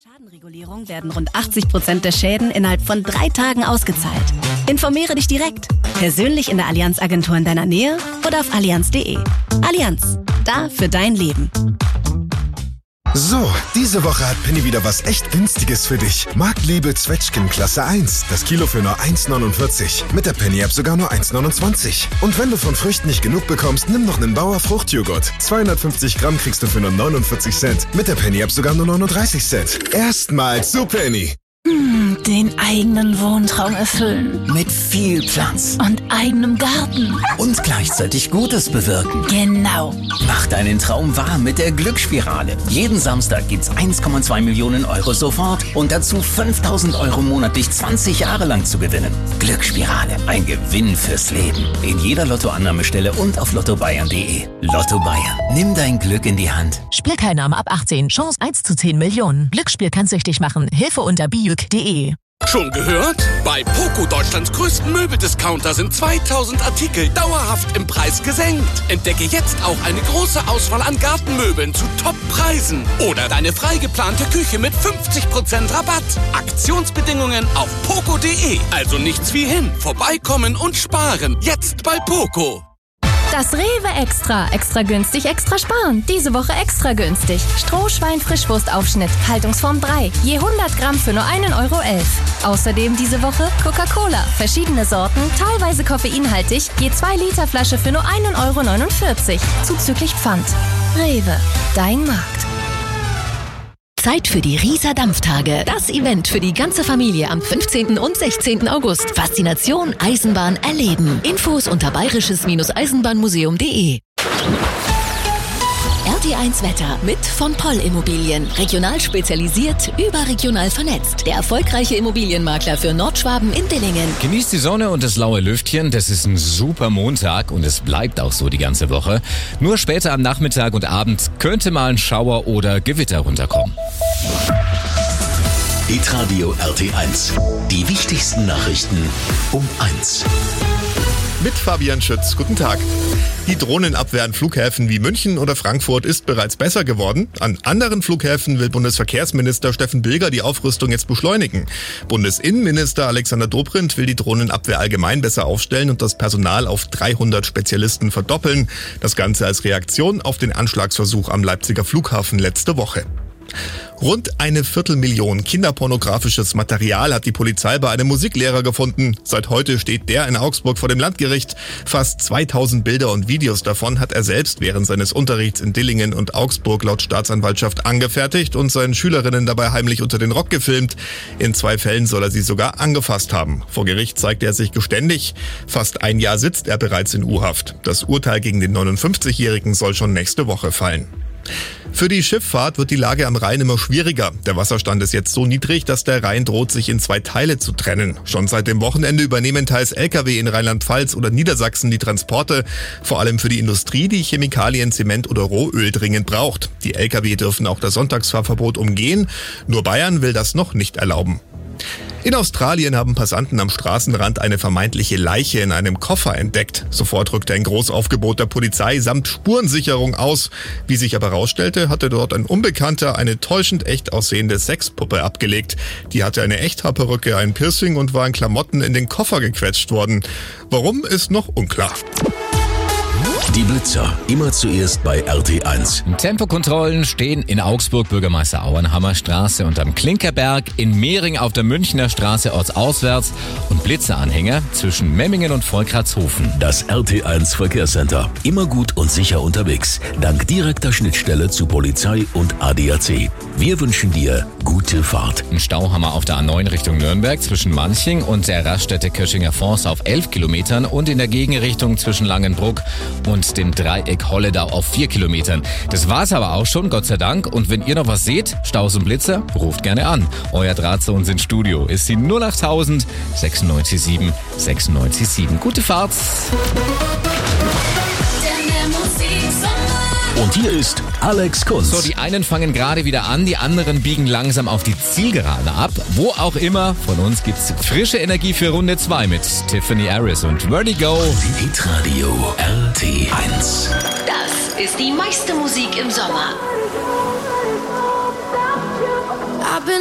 Schadenregulierung werden rund 80% der Schäden innerhalb von 3 Tagen ausgezahlt. Informiere dich direkt. Persönlich in der Allianz-Agentur in deiner Nähe oder auf allianz.de. Allianz. Da für dein Leben. So, diese Woche hat Penny wieder was echt Günstiges für dich. Marktliebe Zwetschgen Klasse 1. Das Kilo für nur 1,49. Mit der Penny-App sogar nur 1,29. Und wenn du von Früchten nicht genug bekommst, nimm noch einen Bauer Fruchtjoghurt. 250 Gramm kriegst du für nur 49 Cent. Mit der Penny-App sogar nur 39 Cent. Erstmals zu Penny. Den eigenen Wohntraum erfüllen. Mit viel Platz. Und eigenem Garten. Und gleichzeitig Gutes bewirken. Genau. Mach deinen Traum wahr mit der Glücksspirale. Jeden Samstag gibt's 1,2 Millionen Euro sofort und dazu 5.000 Euro monatlich 20 Jahre lang zu gewinnen. Glücksspirale. Ein Gewinn fürs Leben. In jeder Lottoannahmestelle und auf lottobayern.de. Lotto Bayern. Nimm dein Glück in die Hand. Spielteilnahme ab 18. Chance 1 zu 10 Millionen. Glücksspiel kann süchtig machen. Hilfe unter biuk.de. Schon gehört? Bei Poco, Deutschlands größten Möbeldiscounter, sind 2000 Artikel dauerhaft im Preis gesenkt. Entdecke jetzt auch eine große Auswahl an Gartenmöbeln zu Top-Preisen. Oder deine frei geplante Küche mit 50% Rabatt. Aktionsbedingungen auf poco.de. Also nichts wie hin. Vorbeikommen und sparen. Jetzt bei Poco. Das Rewe Extra. Extra günstig, extra sparen. Diese Woche extra günstig. Strohschwein-Frischwurstaufschnitt. Haltungsform 3. Je 100 Gramm für nur 1,11 Euro. Außerdem diese Woche Coca-Cola. Verschiedene Sorten, teilweise koffeinhaltig. Je 2 Liter Flasche für nur 1,49 Euro. Zuzüglich Pfand. Rewe. Dein Markt. Zeit für die Rieser Dampftage. Das Event für die ganze Familie am 15. und 16. August. Faszination Eisenbahn erleben. Infos unter bayerisches-eisenbahnmuseum.de. RT1 Wetter mit von Poll Immobilien. Regional spezialisiert, überregional vernetzt. Der erfolgreiche Immobilienmakler für Nordschwaben in Dillingen. Genießt die Sonne und das laue Lüftchen. Das ist ein super Montag und es bleibt auch so die ganze Woche. Nur später am Nachmittag und Abend könnte mal ein Schauer oder Gewitter runterkommen. Hitradio RT1. Die wichtigsten Nachrichten um 1. Mit Fabian Schütz. Guten Tag. Die Drohnenabwehr an Flughäfen wie München oder Frankfurt ist bereits besser geworden. An anderen Flughäfen will Bundesverkehrsminister Steffen Bilger die Aufrüstung jetzt beschleunigen. Bundesinnenminister Alexander Dobrindt will die Drohnenabwehr allgemein besser aufstellen und das Personal auf 300 Spezialisten verdoppeln. Das Ganze als Reaktion auf den Anschlagsversuch am Leipziger Flughafen letzte Woche. Rund 250.000 kinderpornografisches Material hat die Polizei bei einem Musiklehrer gefunden. Seit heute steht der in Augsburg vor dem Landgericht. Fast 2000 Bilder und Videos davon hat er selbst während seines Unterrichts in Dillingen und Augsburg laut Staatsanwaltschaft angefertigt und seinen Schülerinnen dabei heimlich unter den Rock gefilmt. In 2 Fällen soll er sie sogar angefasst haben. Vor Gericht zeigte er sich geständig. Fast ein Jahr sitzt er bereits in U-Haft. Das Urteil gegen den 59-Jährigen soll schon nächste Woche fallen. Für die Schifffahrt wird die Lage am Rhein immer schwieriger. Der Wasserstand ist jetzt so niedrig, dass der Rhein droht, sich in 2 Teile zu trennen. Schon seit dem Wochenende übernehmen teils Lkw in Rheinland-Pfalz oder Niedersachsen die Transporte, vor allem für die Industrie, die Chemikalien, Zement oder Rohöl dringend braucht. Die Lkw dürfen auch das Sonntagsfahrverbot umgehen. Nur Bayern will das noch nicht erlauben. In Australien haben Passanten am Straßenrand eine vermeintliche Leiche in einem Koffer entdeckt. Sofort rückte ein Großaufgebot der Polizei samt Spurensicherung aus. Wie sich aber herausstellte, hatte dort ein Unbekannter eine täuschend echt aussehende Sexpuppe abgelegt. Die hatte eine Echthaarperücke, ein Piercing und war in Klamotten in den Koffer gequetscht worden. Warum, ist noch unklar. Die Blitzer, immer zuerst bei RT1. Tempokontrollen stehen in Augsburg, Bürgermeister Auenhammer Straße und am Klinkerberg, in Mehring auf der Münchner Straße ortsauswärts und Blitzeranhänger zwischen Memmingen und Volkratshofen. Das RT1 Verkehrscenter, immer gut und sicher unterwegs, dank direkter Schnittstelle zu Polizei und ADAC. Wir wünschen dir gute Fahrt. Ein Stauhammer auf der A9 Richtung Nürnberg zwischen Manching und der Raststätte Köschinger Forst auf 11 Kilometern und in der Gegenrichtung zwischen Langenbruck und dem Dreieck Holledau auf 4 Kilometern. Das war's aber auch schon, Gott sei Dank. Und wenn ihr noch was seht, Staus und Blitzer, ruft gerne an. Euer Drahtsohn sind Studio. Ist die 08000 967 967. Gute Fahrt. Und hier ist Alex Kunz. So, die einen fangen gerade wieder an, die anderen biegen langsam auf die Zielgerade ab. Wo auch immer, von uns gibt's frische Energie für Runde 2 mit Tiffany Harris und Vertigo. Hitradio RT1. Das ist die meiste Musik im Sommer.